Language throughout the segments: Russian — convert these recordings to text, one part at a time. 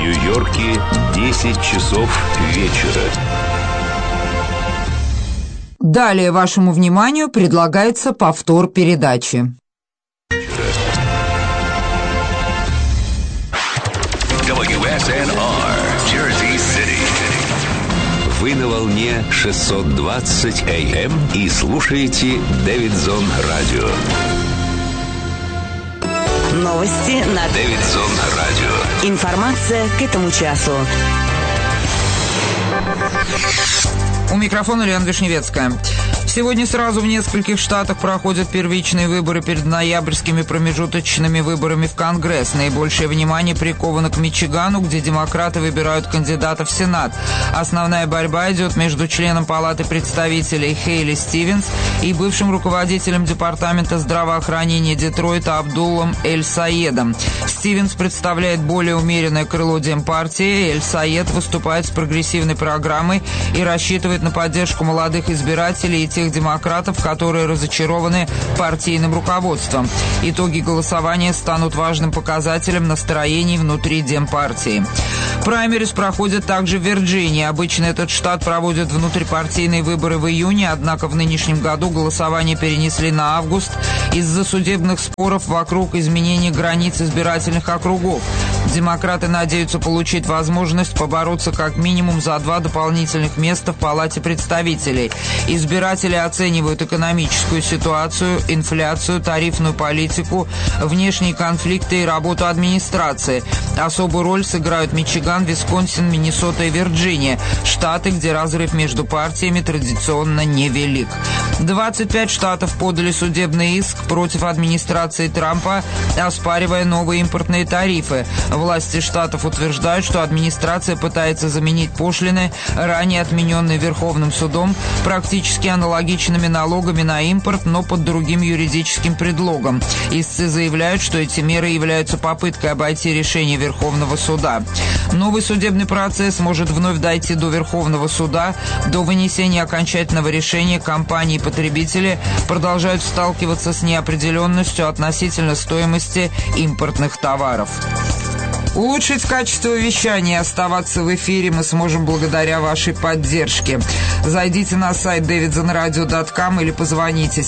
Нью-Йорке 10 часов вечера. Далее вашему вниманию предлагается повтор передачи. WSNR, Jersey City. Вы на волне 620 AM и слушаете Дэвидсон Радио. Новости на Дэвидсон Радио. Информация к этому часу. У микрофона Лена Вишневецкая. Сегодня сразу в нескольких штатах проходят первичные выборы перед ноябрьскими промежуточными выборами в Конгресс. Наибольшее внимание приковано к Мичигану, где демократы выбирают кандидата в Сенат. Основная борьба идет между членом Палаты представителей Хейли Стивенс и бывшим руководителем Департамента здравоохранения Детройта Абдуллом Эль-Саедом. Стивенс представляет более умеренное крыло Демпартии. Эль-Саед выступает с прогрессивной программой и рассчитывает на поддержку молодых избирателей и тех демократов, которые разочарованы партийным руководством. Итоги голосования станут важным показателем настроений внутри Демпартии. Праймерис проходят также в Вирджинии. Обычно этот штат проводит внутрипартийные выборы в июне, однако в нынешнем году голосование перенесли на август из-за судебных споров вокруг изменения границ избирательных округов. Демократы надеются получить возможность побороться как минимум за 2 дополнительных места в Палате представителей. Избиратели оценивают экономическую ситуацию, инфляцию, тарифную политику, внешние конфликты и работу администрации. Особую роль сыграют Мичиган, Висконсин, Миннесота и Вирджиния, штаты, где разрыв между партиями традиционно невелик. 25 штатов подали судебный иск против администрации Трампа, оспаривая новые импортные тарифы. Власти штатов утверждают, что администрация пытается заменить пошлины, ранее отмененные Верховным судом, практически аналогичными налогами на импорт, но под другим юридическим предлогом. Истцы заявляют, что эти меры являются попыткой обойти решение Верховного суда. Новый судебный процесс может вновь дойти до Верховного суда. До вынесения окончательного решения компании и потребители продолжают сталкиваться с неопределенностью относительно стоимости импортных товаров. Улучшить качество вещания и оставаться в эфире мы сможем благодаря вашей поддержке. Зайдите на сайт davidsonradio.com или позвоните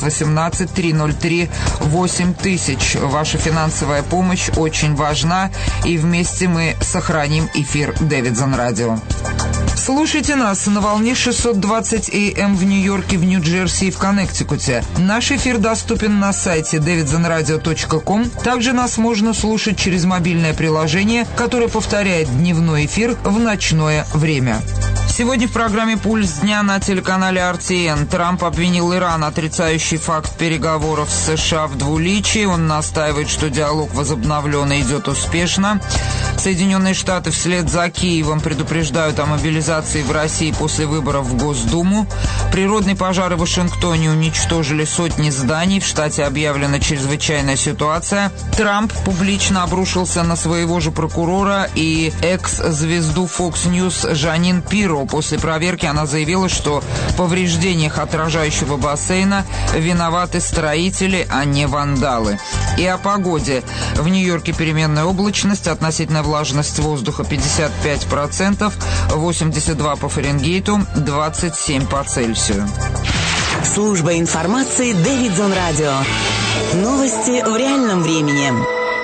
718-303-8000. Ваша финансовая помощь очень важна, и вместе мы сохраним эфир Дэвидсон Радио. Слушайте нас на волне 620 AM в Нью-Йорке, в Нью-Джерси и в Коннектикуте. Наш эфир доступен на сайте davidsonradio.com. Также нас можно слушать через мобильное приложение, которое повторяет дневной эфир в ночное время. Сегодня в программе «Пульс дня» на телеканале RTN. Трамп обвинил Иран, отрицающий факт переговоров с США, в двуличии. Он настаивает, что диалог возобновлен и идет успешно. Соединенные Штаты вслед за Киевом предупреждают о мобилизации в России после выборов в Госдуму. Природные пожары в Вашингтоне уничтожили сотни зданий. В штате объявлена чрезвычайная ситуация. Трамп публично обрушился на своего же прокурора и экс-звезду Fox News Жанин Пиро. После проверки она заявила, что в повреждениях отражающего бассейна виноваты строители, а не вандалы. И о погоде. В Нью-Йорке переменная облачность, относительная влажность воздуха 55%, 82 по Фаренгейту, 27 по Цельсию. Служба информации Дэвидсон Радио. Новости в реальном времени.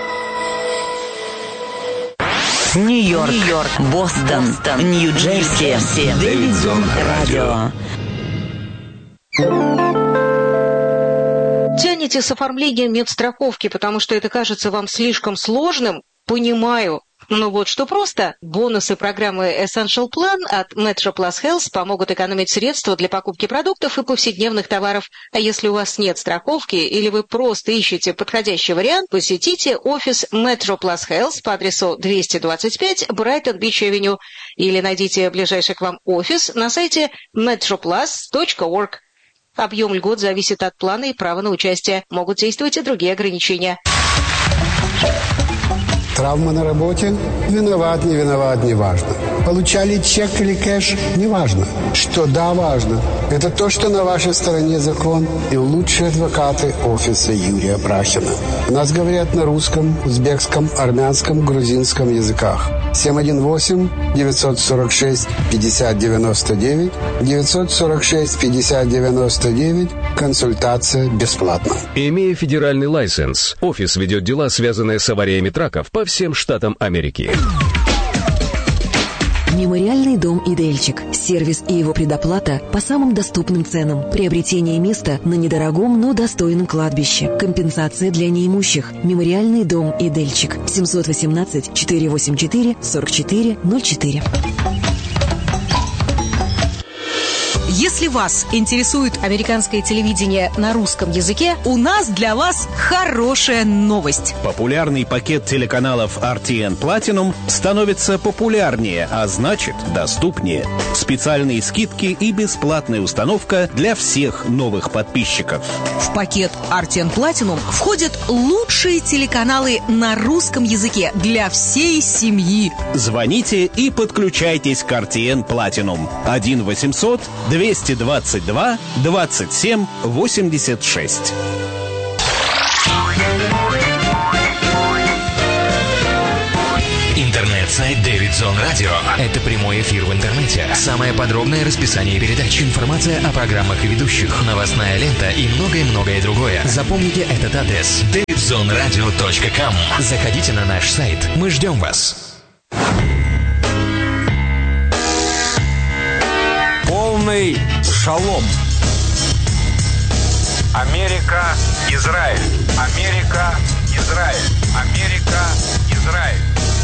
Нью-Йорк, Бостон, Нью-Джерси. Дэвидсон Радио. Тянете с оформлением медстраховки, потому что это кажется вам слишком сложным? Понимаю. Но вот что просто. Бонусы программы Essential Plan от Metro Plus Health помогут экономить средства для покупки продуктов и повседневных товаров. А если у вас нет страховки или вы просто ищете подходящий вариант, посетите офис Metro Plus Health по адресу 225 Brighton Beach Avenue или найдите ближайший к вам офис на сайте metroplus.org. Объем льгот зависит от плана и права на участие. Могут действовать и другие ограничения. Травма на работе? Виноват, не виноват, не важно. Получали чек или кэш? Не важно. Что да, важно. Это то, что на вашей стороне закон и лучшие адвокаты офиса Юрия Брахина. У нас говорят на русском, узбекском, армянском, грузинском языках. 718-946-5099, 946-5099, консультация бесплатна. Имея федеральный лайсенс, офис ведет дела, связанные с авариями траков по всем штатам Америки. Мемориальный дом «Идельчик». Сервис и его предоплата по самым доступным ценам. Приобретение места на недорогом, но достойном кладбище. Компенсация для неимущих. Мемориальный дом «Идельчик». 718-484-4404. Если вас интересует американское телевидение на русском языке, у нас для вас хорошая новость. Популярный пакет телеканалов RTN Platinum становится популярнее, а значит доступнее. Специальные скидки и бесплатная установка для всех новых подписчиков. В пакет RTN Platinum входят лучшие телеканалы на русском языке для всей семьи. Звоните и подключайтесь к RTN Platinum. 1-800-222-27-86. Интернет-сайт Davidson Radio. Это прямой эфир в интернете. Самое подробное расписание передач. Информация о программах и ведущих. Новостная лента и многое-многое другое. Запомните этот адрес. davidsonradio.com. Заходите на наш сайт. Мы ждем вас. Полный шалом. Америка, Израиль. Америка, Израиль. Америка, Израиль.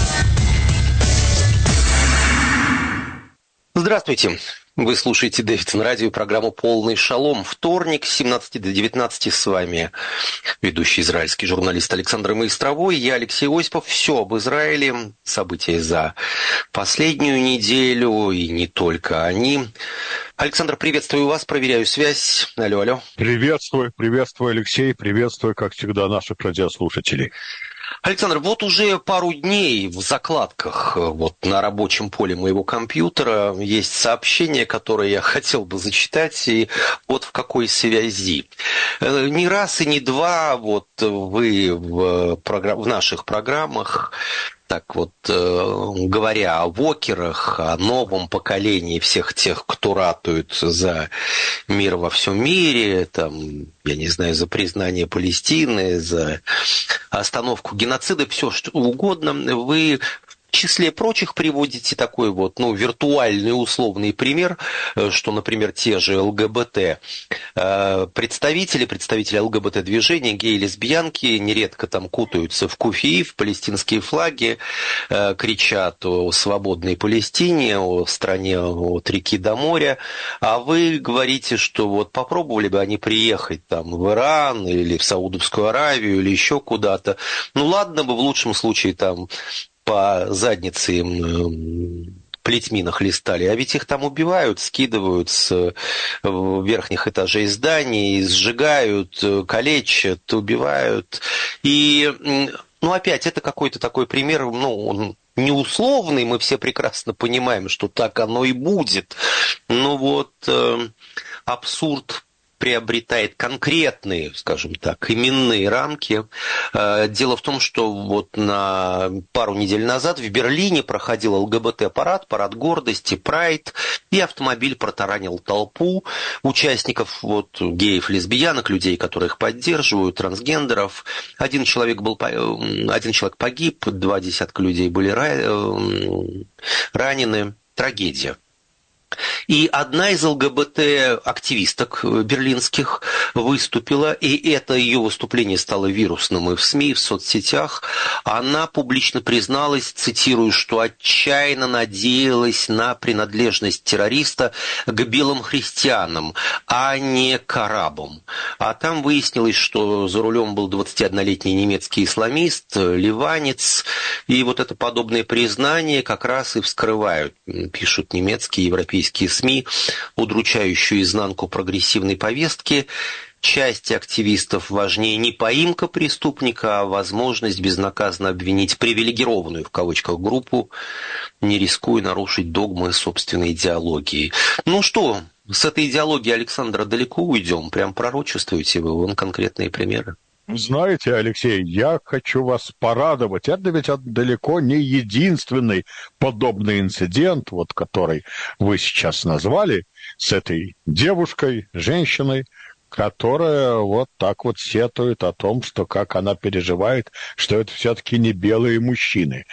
Здравствуйте. Вы слушаете Davidson Radio, программу «Полный шалом». Вторник, с 17 до 19 с вами ведущий израильский журналист Александр Маистровой, я Алексей Осипов. Все об Израиле, события за последнюю неделю и не только они. Александр, приветствую вас, проверяю связь. Алло, алло. Приветствую, Алексей, приветствую, как всегда, наших радиослушателей. Александр, вот уже пару дней в закладках вот на рабочем поле моего компьютера есть сообщение, которое я хотел бы зачитать, и вот в какой связи. Не раз и не два вот вы в наших программах, так вот, говоря о вокерах, о новом поколении всех тех, кто ратует за мир во всем мире, там, я не знаю, за признание Палестины, за остановку геноцида, все что угодно, вы в числе прочих приводите такой вот, виртуальный условный пример, что, например, те же ЛГБТ представители ЛГБТ-движения, геи, лесбиянки нередко там кутаются в куфии, в палестинские флаги, кричат о свободной Палестине, о стране от реки до моря, а вы говорите, что вот попробовали бы они приехать там в Иран или в Саудовскую Аравию или еще куда-то, ладно бы в лучшем случае там по заднице им плетьми нахлестали, а ведь их там убивают, скидывают с верхних этажей зданий, сжигают, калечат, убивают. И, опять, это какой-то такой пример, он не условный, мы все прекрасно понимаем, что так оно и будет. Но вот абсурд приобретает конкретные, скажем так, именные рамки. Дело в том, что вот на пару недель назад в Берлине проходил ЛГБТ-парад, парад гордости, прайд, и автомобиль протаранил толпу участников, вот, геев, лесбиянок, людей, которых поддерживают, трансгендеров. Один человек погиб, 20 людей были ранены. Трагедия. И одна из ЛГБТ-активисток берлинских выступила, и это ее выступление стало вирусным и в СМИ, и в соцсетях. Она публично призналась, цитирую, что отчаянно надеялась на принадлежность террориста к белым христианам, а не к арабам. А там выяснилось, что за рулем был 21-летний немецкий исламист, ливанец, и вот это подобное признание как раз и вскрывают, пишут немецкие, европейские СМИ, удручающую изнанку прогрессивной повестки. части активистов важнее не поимка преступника, а возможность безнаказанно обвинить привилегированную, в кавычках, группу, не рискуя нарушить догмы собственной идеологии. Ну что, с этой идеологией, Александра, далеко уйдем? Прям пророчествуете вы, вон конкретные примеры. Знаете, Алексей, я хочу вас порадовать. Это ведь далеко не единственный подобный инцидент, вот который вы сейчас назвали, с этой девушкой, женщиной, которая вот так вот сетует о том, что как она переживает, что это все-таки не белые мужчины.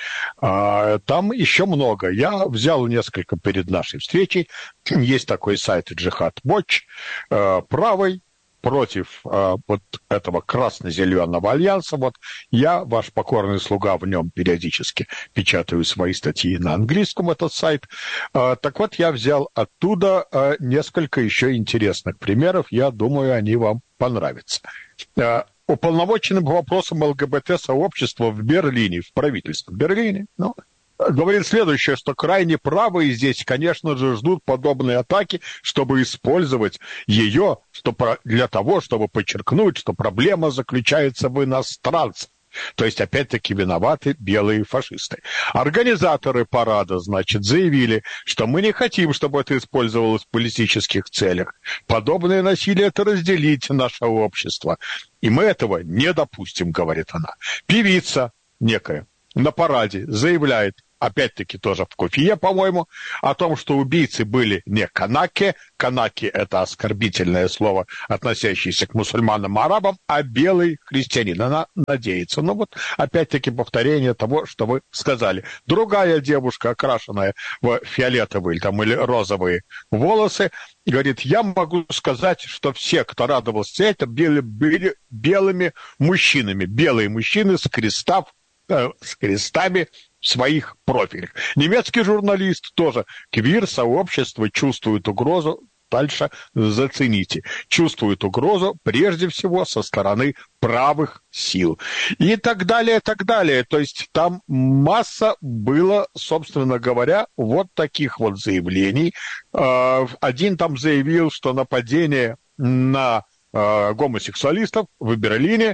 Там еще много. Я взял несколько перед нашей встречей. Есть такой сайт Jihad Watch, правый, против вот этого красно-зеленого альянса. Вот я, ваш покорный слуга, в нем периодически печатаю свои статьи на английском, этот сайт. Так вот, я взял оттуда несколько еще интересных примеров. Я думаю, они вам понравятся. Уполномоченным по вопросам ЛГБТ-сообщества в Берлине, в правительстве Берлине, говорит следующее, что крайне правые здесь, конечно же, ждут подобные атаки, чтобы использовать ее для того, чтобы подчеркнуть, что проблема заключается в иностранцах. То есть, опять-таки, виноваты белые фашисты. Организаторы парада, значит, заявили, что мы не хотим, чтобы это использовалось в политических целях. Подобное насилие – это разделить наше общество. И мы этого не допустим, говорит она. Певица некая на параде заявляет, опять-таки тоже в Куфие, по-моему, о том, что убийцы были не канаки. Канаки – это оскорбительное слово, относящееся к мусульманам и арабам, а белый христианин. Она надеется. Ну вот, опять-таки, повторение того, что вы сказали. Другая девушка, окрашенная в фиолетовые или розовые волосы, говорит, я могу сказать, что все, кто радовался этому, были белыми мужчинами. Белые мужчины с крестами в своих профилях. Немецкий журналист тоже. Квир-сообщество чувствует угрозу. Дальше зацените. Чувствует угрозу прежде всего со стороны правых сил. И так далее, так далее. То есть там масса было, собственно говоря, вот таких вот заявлений. Один там заявил, что нападение на гомосексуалистов в Берлине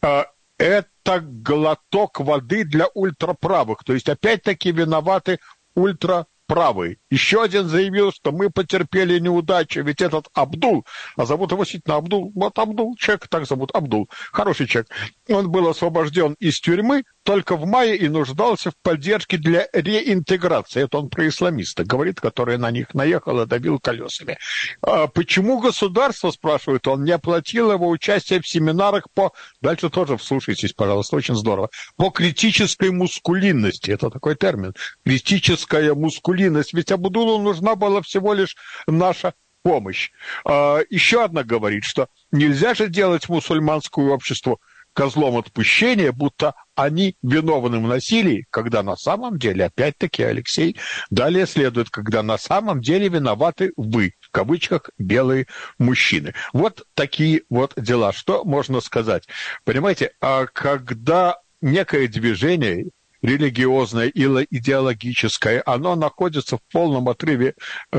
это глоток воды для ультраправых. То есть, опять-таки, виноваты ультраправые. Еще один заявил, что мы потерпели неудачу, ведь этот Абдул, а зовут его действительно Абдул, вот Абдул, человек так зовут, Абдул, хороший человек, он был освобожден из тюрьмы только в мае и нуждался в поддержке для реинтеграции. Это он про исламиста говорит, который на них наехал и давил колесами. Почему государство, спрашивает он, не оплатило его участие в семинарах по... Дальше тоже вслушайтесь, пожалуйста, очень здорово. По критической мускулинности. Это такой термин. Критическая мускулинность. Ведь Абдулу нужна была всего лишь наша помощь. Еще одна говорит, что нельзя же делать мусульманское общество козлом отпущения, будто они виновны в насилии, когда на самом деле, опять-таки, Алексей, далее следует, когда на самом деле виноваты вы, в кавычках, белые мужчины. Вот такие вот дела. Что можно сказать? Понимаете, когда некое движение религиозное или идеологическое, оно находится в полном отрыве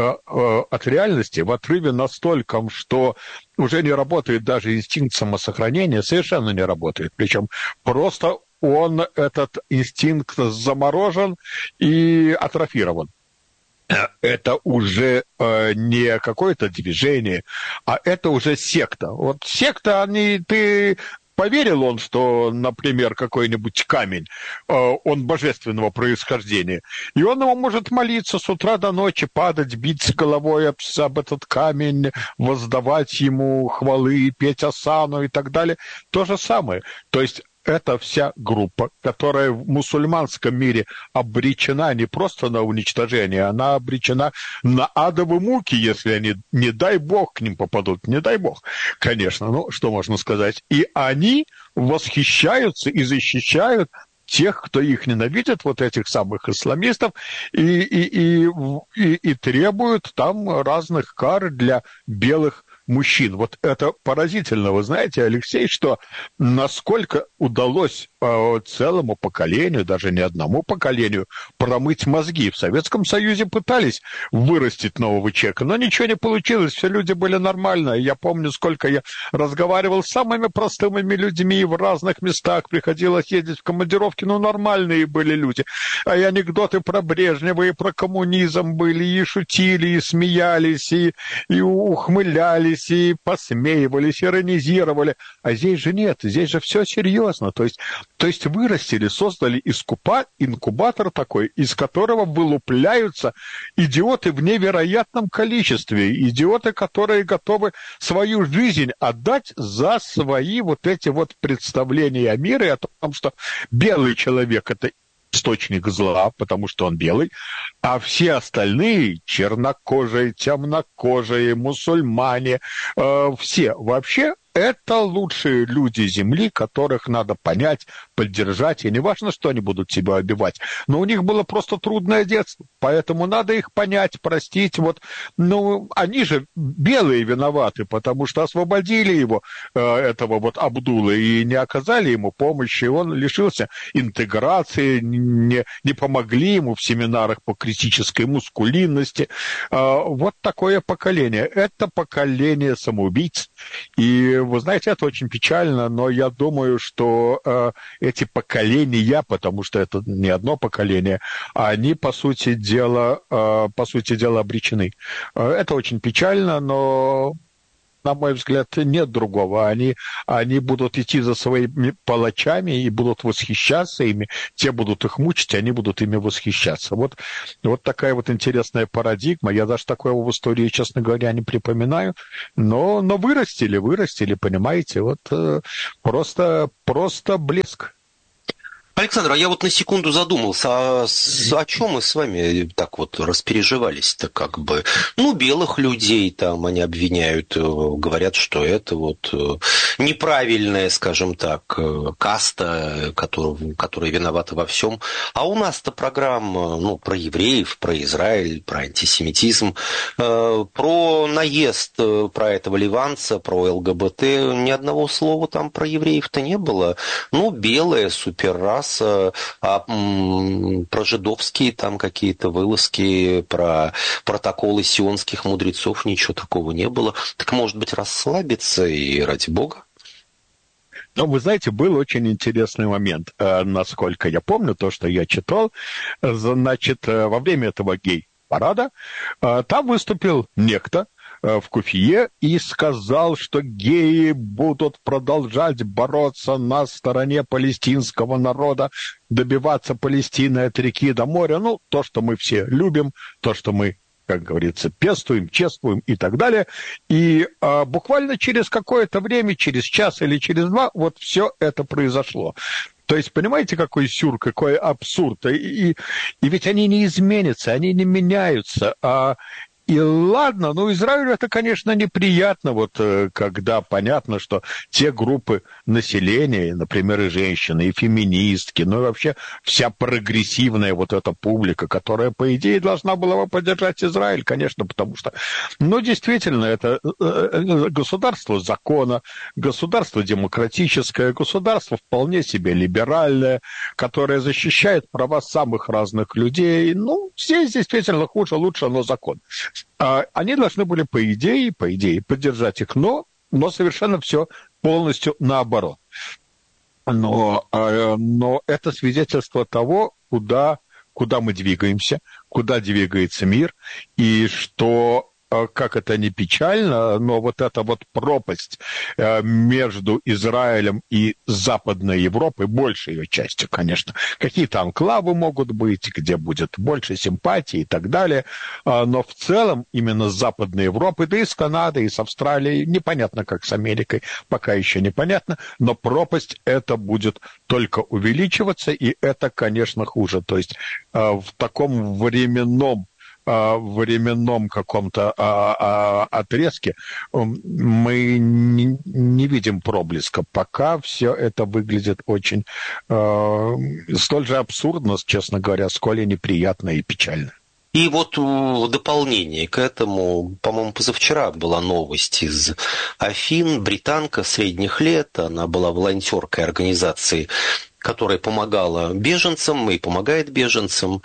от реальности, в отрыве настолько, что уже не работает даже инстинкт самосохранения, совершенно не работает. Причем просто этот инстинкт заморожен и атрофирован. Это уже не какое-то движение, а это уже секта. Вот секта, поверил он, что, например, какой-нибудь камень, он божественного происхождения, и он его может молиться с утра до ночи, падать, биться головой об этот камень, воздавать ему хвалы, петь осану и так далее. То же самое. То есть это вся группа, которая в мусульманском мире обречена не просто на уничтожение, она обречена на адовые муки, если они, не дай бог, к ним попадут. Не дай бог, конечно, ну, что можно сказать. И они восхищаются и защищают тех, кто их ненавидит, вот этих самых исламистов, и требуют там разных кар для белых мужчин. Вот это поразительно. Вы знаете, Алексей, что насколько удалось целому поколению, даже не одному поколению, промыть мозги. В Советском Союзе пытались вырастить нового человека, но ничего не получилось, все люди были нормальные. Я помню, сколько я разговаривал с самыми простыми людьми в разных местах, приходилось ездить в командировки, но нормальные были люди. А и анекдоты про Брежнева и про коммунизм были, и шутили, и смеялись, и ухмылялись, и посмеивались, иронизировали. А здесь же нет, здесь же все серьезно. То есть вырастили, создали инкубатор такой, из которого вылупляются идиоты в невероятном количестве. Идиоты, которые готовы свою жизнь отдать за свои вот эти вот представления о мире, о том, что белый человек – это источник зла, потому что он белый, а все остальные, чернокожие, темнокожие, мусульмане, все вообще это лучшие люди Земли, которых надо понять, поддержать, и не важно, что они будут себя убивать, но у них было просто трудное детство, поэтому надо их понять, простить. Они же белые виноваты, потому что освободили его, этого вот Абдулы, и не оказали ему помощи, он лишился интеграции, не помогли ему в семинарах по критической мускулинности. Вот такое поколение. Это поколение самоубийц, и вы знаете, это очень печально, но я думаю, что эти поколения, потому что это не одно поколение, они, по сути дела, обречены. Это очень печально, но, на мой взгляд, нет другого. Они будут идти за своими палачами и будут восхищаться ими. Те будут их мучить, они будут ими восхищаться. Вот такая вот интересная парадигма. Я даже такого в истории, честно говоря, не припоминаю. Но вырастили, понимаете? Вот просто блеск. Александр, а я вот на секунду задумался, о чем мы с вами так вот распереживались-то как бы? Белых людей там они обвиняют, говорят, что это вот неправильная, скажем так, каста, которая виновата во всем. А у нас-то программа, про евреев, про Израиль, про антисемитизм, про наезд, про этого ливанца, про ЛГБТ, ни одного слова там про евреев-то не было. Белая суперраса, а про жидовские там какие-то вылазки, про протоколы сионских мудрецов ничего такого не было. Так, может быть, расслабиться и ради бога? Вы знаете, был очень интересный момент. Насколько я помню, то, что я читал, значит, во время этого гей-парада там выступил некто в Куфье и сказал, что геи будут продолжать бороться на стороне палестинского народа, добиваться Палестины от реки до моря. То, что мы все любим, то, что мы, как говорится, пестуем, чествуем и так далее. И буквально через какое-то время, через час или через два, вот все это произошло. То есть, понимаете, какой сюр, какой абсурд. И ведь они не изменятся, они не меняются. И ладно, Израилю это, конечно, неприятно, когда понятно, что те группы населения, например, и женщины, и феминистки, и вообще вся прогрессивная эта публика, которая, по идее, должна была бы поддержать Израиль, конечно, потому что, действительно, это государство закона, государство демократическое, государство вполне себе либеральное, которое защищает права самых разных людей. Здесь действительно хуже, лучше, но закон. Они должны были, по идее, поддержать их, но совершенно все полностью наоборот. Но это свидетельство того, куда мы двигаемся, куда двигается мир, и что, как это ни печально, но эта пропасть между Израилем и Западной Европой, большей ее частью, конечно, какие-то анклавы могут быть, где будет больше симпатии и так далее, но в целом именно с Западной Европы, да и с Канадой, и с Австралией, непонятно, как с Америкой, пока еще непонятно, но пропасть эта будет только увеличиваться, и это, конечно, хуже. То есть в таком временном каком-то отрезке мы не видим проблеска. Пока все это выглядит очень столь же абсурдно, честно говоря, сколь и неприятно и печально. И в дополнение к этому, по-моему, позавчера была новость из Афин, британка средних лет, она была волонтеркой организации которая помогала беженцам и помогает беженцам.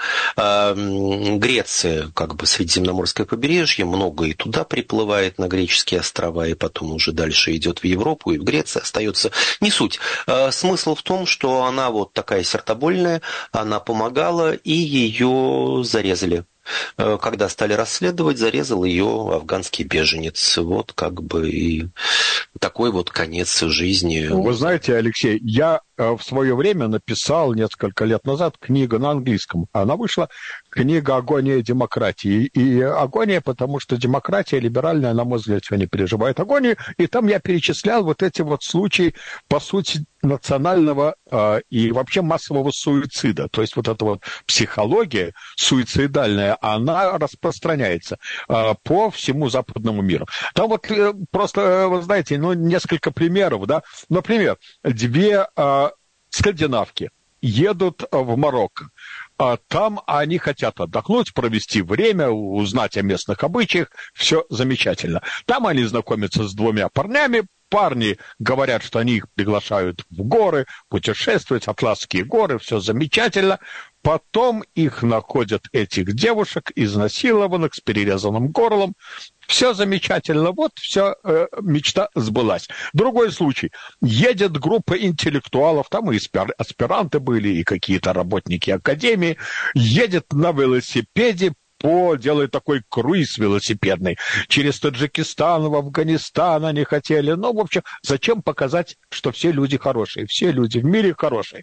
Греция, как бы Средиземноморское побережье, много и туда приплывает на греческие острова, и потом уже дальше идет в Европу, и в Греции остается. Не суть. Смысл в том, что она вот такая сердобольная, она помогала, и ее зарезали. Когда стали расследовать, зарезал ее афганский беженец. Вот как бы и такой вот конец жизни. Вы знаете, Алексей, я в свое время написал несколько лет назад книгу на английском. Она вышла, книга «Агония демократии». И агония, потому что демократия либеральная, на мой взгляд, сегодня переживает агонию. И там я перечислял вот эти вот случаи, по сути, национального и вообще массового суицида. То есть вот эта вот психология суицидальная, она распространяется по всему западному миру. Там вот просто, вы знаете, несколько примеров, да. Например, две скандинавки едут в Марокко. Там они хотят отдохнуть, провести время, узнать о местных обычаях. Все замечательно. Там они знакомятся с двумя парнями. Парни говорят, что они их приглашают в горы, путешествовать, Атласские горы, все замечательно. Потом их находят, этих девушек, изнасилованных, с перерезанным горлом. Все замечательно, вот все, мечта сбылась. Другой случай. Едет группа интеллектуалов, там и аспиранты были, и какие-то работники академии. Едет на велосипеде, делает такой круиз велосипедный. Через Таджикистан, в Афганистан они хотели. Ну, в общем, зачем показать, что все люди хорошие? Все люди в мире хорошие.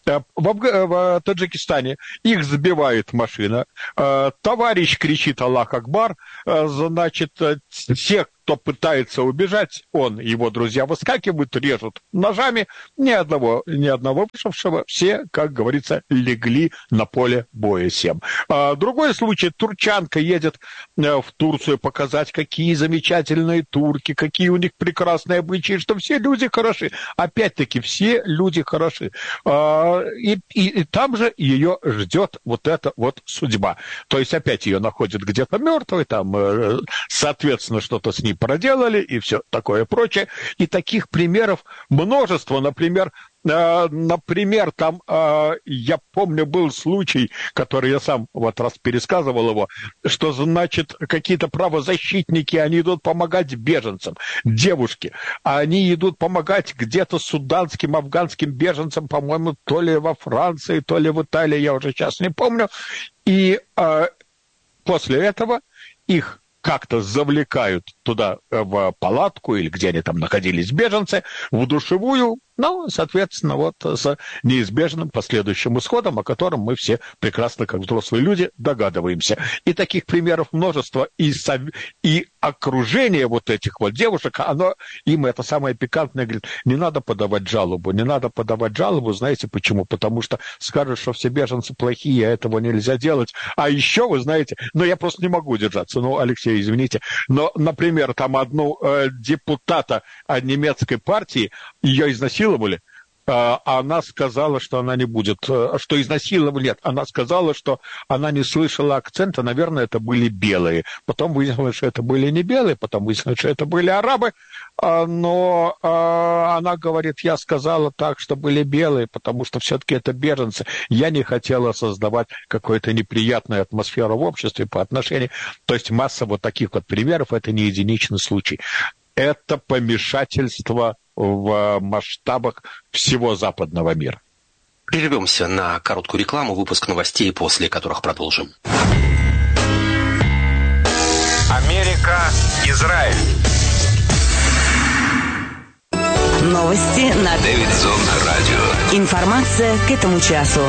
В Таджикистане их сбивает машина. Товарищ кричит «Аллах Акбар». Значит, всех, кто пытается убежать, он и его друзья выскакивают, режут ножами. Ни одного выжившего. Все, как говорится, легли на поле боя всем. Другой случай. Турчанка едет в Турцию показать, какие замечательные турки, какие у них прекрасные обычаи, что все люди хороши. Опять-таки, все люди хороши. И там же ее ждет вот эта вот судьба. То есть опять ее находят где-то мертвой, там, соответственно, что-то с ней проделали и все такое прочее. И таких примеров множество. Например, там, я помню, был случай, который я сам вот раз пересказывал его, что, значит, какие-то правозащитники, они идут помогать беженцам, девушки, они идут помогать где-то суданским, афганским беженцам, по-моему, то ли во Франции, то ли в Италии, я уже сейчас не помню, и после этого их как-то завлекают туда в палатку, или где они там находились, беженцы, в душевую, соответственно, вот с неизбежным последующим исходом, о котором мы все прекрасно, как взрослые люди, догадываемся. И таких примеров множество. И окружение вот этих вот девушек, им это самое пикантное, говорит, не надо подавать жалобу. Знаете почему? Потому что скажут, что все беженцы плохие, а этого нельзя делать. А еще, вы знаете, я просто не могу удержаться. Алексей, извините, но, например, там одну депутата немецкой партии, ее изнасиловали, она сказала, что она не будет, что изнасиловали, нет, она сказала, что она не слышала акцента, наверное, это были белые. Потом выяснилось, что это были не белые, потом выяснилось, что это были арабы, но она говорит, я сказала так, что были белые, потому что все-таки это беженцы. Я не хотела создавать какую-то неприятную атмосферу в обществе по отношению. То есть масса вот таких вот примеров, это не единичный случай. Это помешательство в масштабах всего западного мира. Прервемся на короткую рекламу, выпуск новостей, после которых продолжим. Америка, Израиль. Новости на Дэвидсон Радио. Информация к этому часу.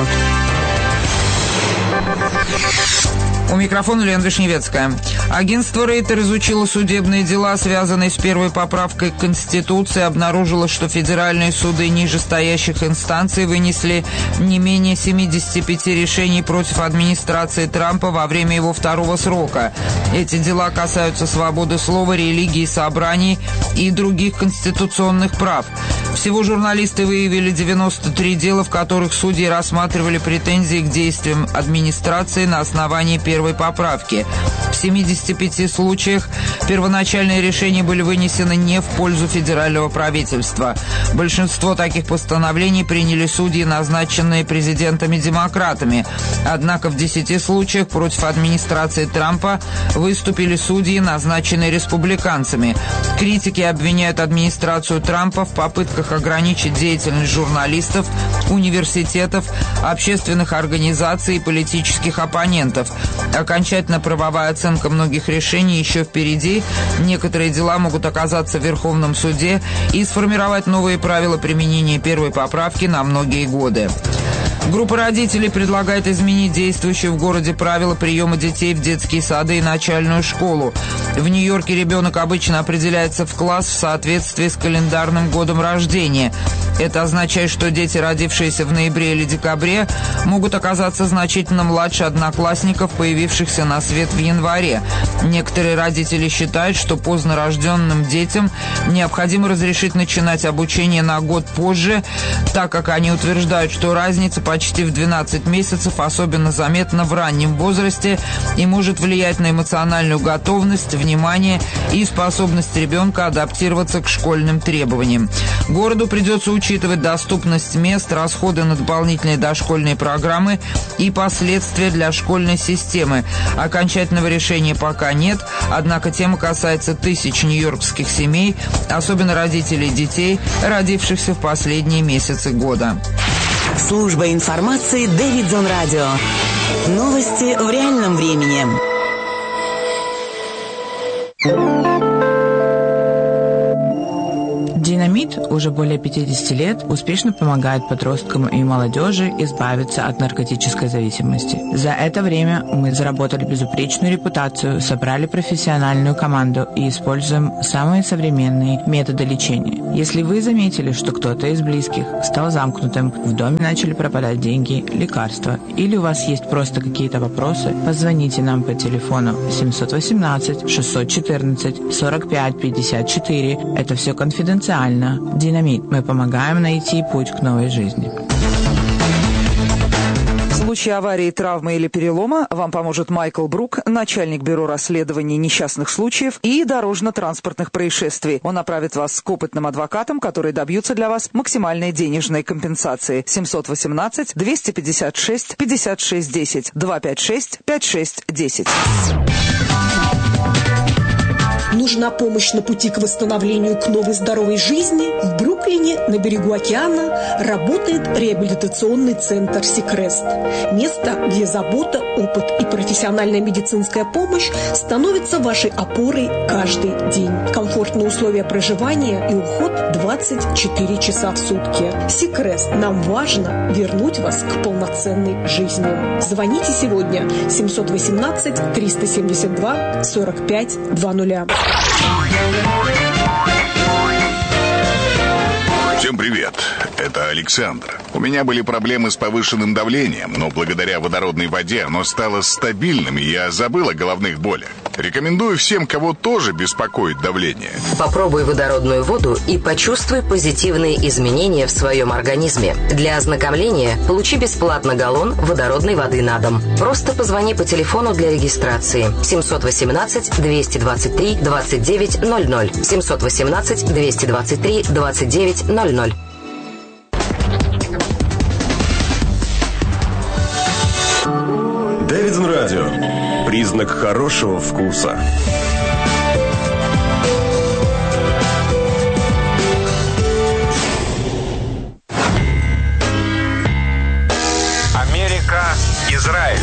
У микрофона Лена Вишневецкая. Агентство Рейтер изучило судебные дела, связанные с первой поправкой к Конституции, обнаружило, что федеральные суды нижестоящих инстанций вынесли не менее 75 решений против администрации Трампа во время его второго срока. Эти дела касаются свободы слова, религии, собраний и других конституционных прав. Всего журналисты выявили 93 дела, в которых судьи рассматривали претензии к действиям администрации на основании первой первой поправки. В 75 случаях первоначальные решения были вынесены не в пользу федерального правительства. Большинство таких постановлений приняли судьи, назначенные президентами-демократами. Однако в 10 случаях против администрации Трампа выступили судьи, назначенные республиканцами. Критики обвиняют администрацию Трампа в попытках ограничить деятельность журналистов, университетов, общественных организаций и политических оппонентов. Окончательно правовая оценка многих решений еще впереди. Некоторые дела могут оказаться в Верховном суде и сформировать новые правила применения первой поправки на многие годы. Группа родителей предлагает изменить действующие в городе правила приема детей в детские сады и начальную школу. В Нью-Йорке ребенок обычно определяется в класс в соответствии с календарным годом рождения. Это означает, что дети, родившиеся в ноябре или декабре, могут оказаться значительно младше одноклассников, появившихся на свет в январе. Некоторые родители считают, что поздно рожденным детям необходимо разрешить начинать обучение на год позже, так как они утверждают, что разница почти в 12 месяцев особенно заметна в раннем возрасте и может влиять на эмоциональную готовность, внимание и способность ребенка адаптироваться к школьным требованиям. Городу придется учитывать доступность мест, расходы на дополнительные дошкольные программы и последствия для школьной системы. Окончательного решения пока нет, однако тема касается тысяч нью-йоркских семей, особенно родителей детей, родившихся в последние месяцы года. Служба информации Дэвидсон Радио. Новости в реальном времени. Динамит уже более 50 лет успешно помогает подросткам и молодежи избавиться от наркотической зависимости. За это время мы заработали безупречную репутацию, собрали профессиональную команду и используем самые современные методы лечения. Если вы заметили, что кто-то из близких стал замкнутым, в доме начали пропадать деньги, лекарства, или у вас есть просто какие-то вопросы, позвоните нам по телефону 718-614-45-54. Это все конфиденциально. Динамит. Мы помогаем найти путь к новой жизни. В случае аварии, травмы или перелома вам поможет Майкл Брук, начальник бюро расследований несчастных случаев и дорожно-транспортных происшествий. Он направит вас к опытным адвокатам, которые добьются для вас максимальной денежной компенсации. 718-256-5610, 256-5610. Нужна помощь на пути к восстановлению к новой здоровой жизни? В Бруклине, на берегу океана, работает реабилитационный центр «Сикрест». Место, где забота, опыт и профессиональная медицинская помощь становятся вашей опорой каждый день. Комфортные условия проживания и уход 24 часа в сутки. «Сикрест». Нам важно вернуть вас к полноценной жизни. Звоните сегодня 718-372-4520. Всем привет, это Александр. У меня были проблемы с повышенным давлением, но благодаря водородной воде оно стало стабильным, и я забыл о головных болях. Рекомендую всем, кого тоже беспокоит давление. Попробуй водородную воду и почувствуй позитивные изменения в своем организме. Для ознакомления получи бесплатно галлон водородной воды на дом. Просто позвони по телефону для регистрации 718-223-2900. 718-223-2900. Дэвидсон Радио. Признак хорошего вкуса. Америка, Израиль.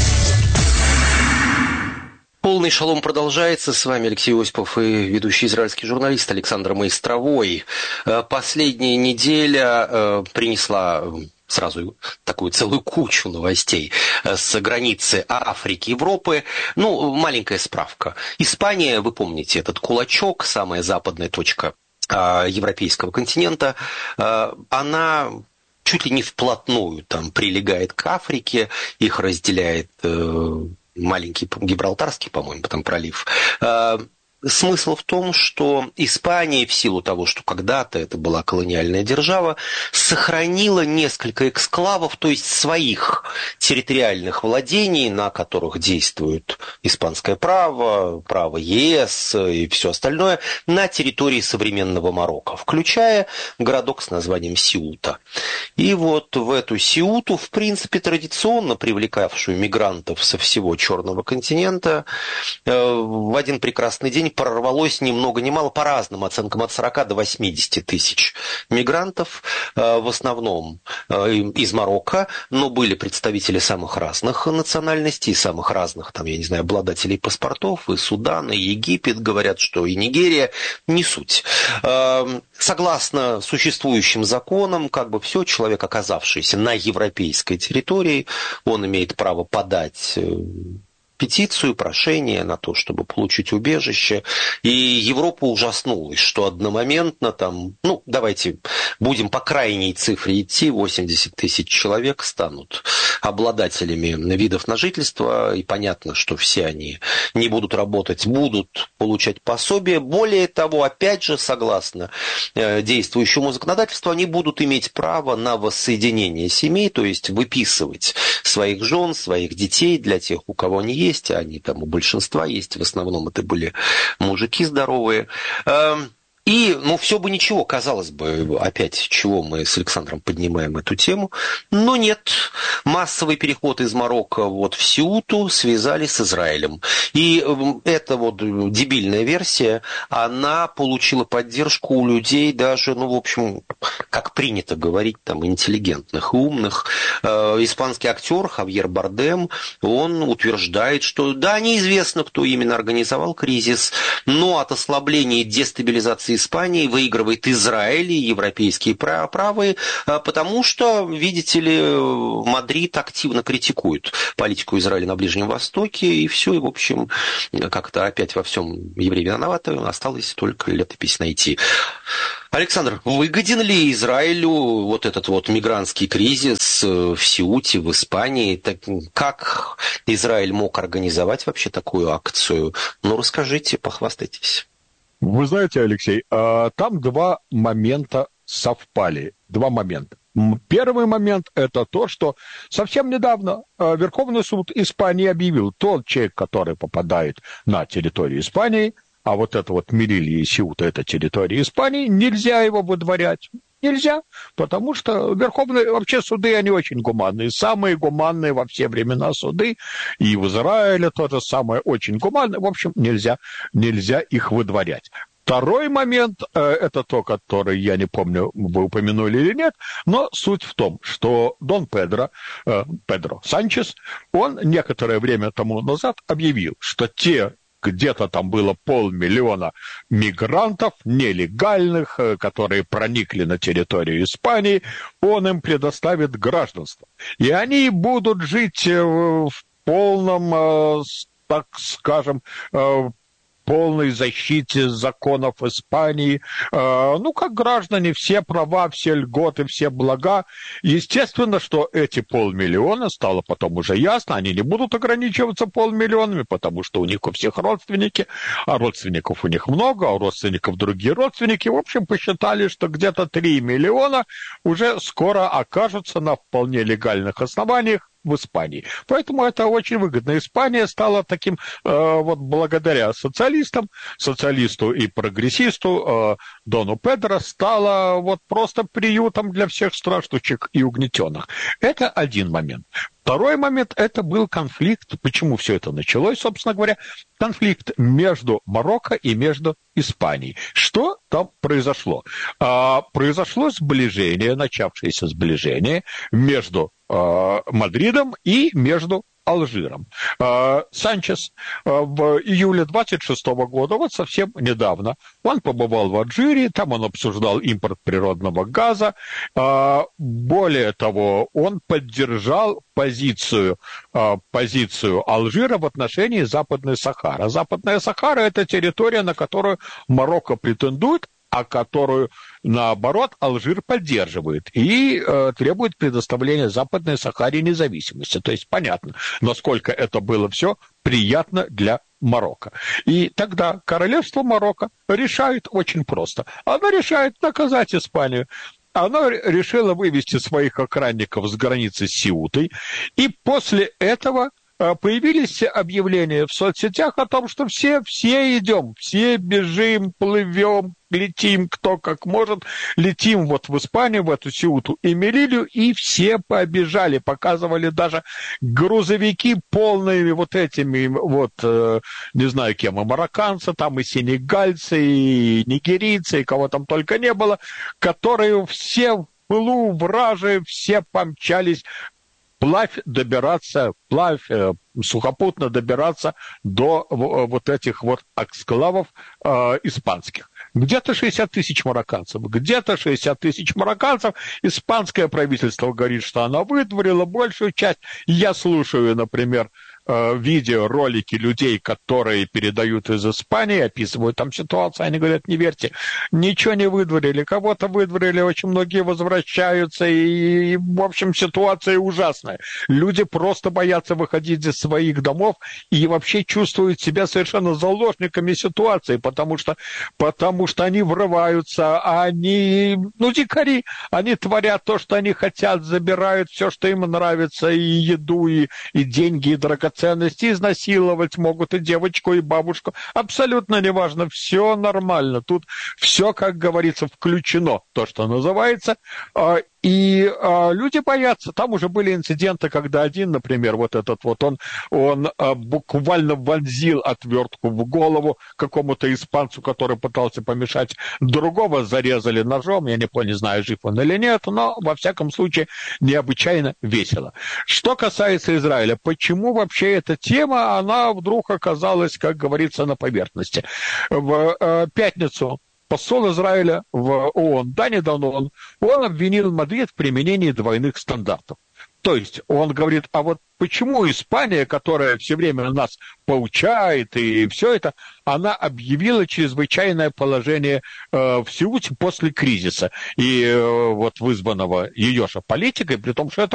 Полный шалом продолжается. С вами Алексей Осипов и ведущий израильский журналист Александр Майстровой. Последняя неделя принесла сразу такую целую кучу новостей с границы Африки, Европы. Ну, маленькая справка. Испания, вы помните, этот кулачок, самая западная точка европейского континента, она чуть ли не вплотную там прилегает к Африке, их разделяет маленький Гибралтарский, по-моему, там пролив. смысл в том, что Испания, в силу того, что когда-то это была колониальная держава, сохранила несколько эксклавов, то есть своих территориальных владений, на которых действует испанское право, право ЕС и все остальное, на территории современного Марокко, включая городок с названием Сеута. И вот в эту Сеуту, в принципе, традиционно привлекавшую мигрантов со всего Черного континента, в один прекрасный день прорвалось ни много ни мало, по разным оценкам, от 40 до 80 тысяч мигрантов, в основном из Марокко, но были представители самых разных национальностей, самых разных, там, я не знаю, обладателей паспортов, и Судан, и Египет, говорят, что и Нигерия, не суть. Согласно существующим законам, как бы все, человек, оказавшийся на европейской территории, он имеет право подать петицию, прошение на то, чтобы получить убежище. И Европа ужаснулась, что одномоментно там, давайте будем по крайней цифре идти, 80 тысяч человек станут обладателями видов на жительство. И понятно, что все они не будут работать, будут получать пособие. Более того, опять же, согласно действующему законодательству, они будут иметь право на воссоединение семей, то есть выписывать своих жен, своих детей для тех, у кого они есть. Они там у большинства есть, в основном это были мужики здоровые. И, все бы ничего, казалось бы, опять, чего мы с Александром поднимаем эту тему. Но нет, массовый переход из Марокко в Сеуту связали с Израилем. И эта дебильная версия, она получила поддержку у людей даже, в общем, как принято говорить, там, интеллигентных и умных. Испанский актер Хавьер Бардем, он утверждает, что да, неизвестно, кто именно организовал кризис, но от ослабления и дестабилизации Испании выигрывает Израиль и европейские правые, потому что, видите ли, Мадрид активно критикует политику Израиля на Ближнем Востоке, и все, и, в общем, как-то опять во всем евреи виноваты, осталось только летопись найти. Александр, выгоден ли Израилю этот мигрантский кризис в Сеуте, в Испании? Как Израиль мог организовать вообще такую акцию? Расскажите, похвастайтесь. Вы знаете, Алексей, там два момента совпали. Два момента. Первый момент – это то, что совсем недавно Верховный суд Испании объявил, тот человек, который попадает на территорию Испании, а Мелилья и Сеута – это территория Испании, нельзя его выдворять. Нельзя, потому что верховные вообще суды, они очень гуманные, самые гуманные во все времена суды, и в Израиле тоже самое очень гуманное, в общем, нельзя их выдворять. Второй момент, это то, который, я не помню, вы упомянули или нет, но суть в том, что Дон Педро Санчес, он некоторое время тому назад объявил, что где-то там было 500 000 мигрантов нелегальных, которые проникли на территорию Испании, он им предоставит гражданство. И они будут жить в полном, так скажем, полной защите законов Испании, как граждане, все права, все льготы, все блага. Естественно, что эти 500 000 стало потом уже ясно, они не будут ограничиваться 500 000, потому что у них у всех родственники, а родственников у них много, а у родственников другие родственники. В общем, посчитали, что где-то 3 миллиона уже скоро окажутся на вполне легальных основаниях в Испании. Поэтому это очень выгодно. Испания стала таким, благодаря социалисту и прогрессисту Дону Педро, стала просто приютом для всех страждущих и угнетенных. Это один момент. Второй момент – это был конфликт. Почему все это началось, собственно говоря? Конфликт между Марокко и между Испанией. Что там произошло? Произошло начавшееся сближение между Мадридом и между Алжиром. Санчес в июле 26 года, совсем недавно, он побывал в Алжире, там он обсуждал импорт природного газа. Более того, он поддержал позицию Алжира в отношении Западной Сахары. Западная Сахара – это территория, на которую Марокко претендует, а которую наоборот, Алжир поддерживает и требует предоставления Западной Сахаре независимости. То есть понятно, насколько это было все приятно для Марокко. И тогда королевство Марокко решает очень просто. Оно решает наказать Испанию. Оно решило вывести своих охранников с границы с Сеутой, и после этого появились объявления в соцсетях о том, что все идем, все бежим, плывем, летим, кто как может, летим вот в Испанию, в эту Сеуту и Мелилью, и все побежали, показывали даже грузовики полные вот этими вот, не знаю кем, и марокканцы, там и сенегальцы, и нигерийцы, и кого там только не было, которые все в пылу вражи, все помчались сухопутно добираться до вот этих вот эксклавов испанских. Где-то 60 тысяч марокканцев. Испанское правительство говорит, что оно выдворило большую часть. Я слушаю, например, видеоролики людей, которые передают из Испании, описывают там ситуацию, они говорят, не верьте, ничего не выдворили, кого-то выдворили, очень многие возвращаются, и в общем, ситуация ужасная. Люди просто боятся выходить из своих домов и вообще чувствуют себя совершенно заложниками ситуации, потому что они врываются, они, дикари, они творят то, что они хотят, забирают все, что им нравится, и еду, и деньги, и драгоценности, изнасиловать могут и девочку, и бабушку. Абсолютно неважно, все нормально. Тут все, как говорится, включено, то, что называется. И люди боятся. Там уже были инциденты, когда один, например, вот этот вот, он буквально вонзил отвертку в голову какому-то испанцу, который пытался помешать, другого зарезали ножом, я не знаю, жив он или нет, но, во всяком случае, необычайно весело. Что касается Израиля, почему вообще эта тема, она вдруг оказалась, как говорится, на поверхности? В пятницу посол Израиля в ООН, Дани Данон, он обвинил Мадрид в применении двойных стандартов. То есть он говорит, а вот почему Испания, которая все время нас поучает и все это, она объявила чрезвычайное положение в Сеуте после кризиса, и вот вызванного ее же политикой, при том, что это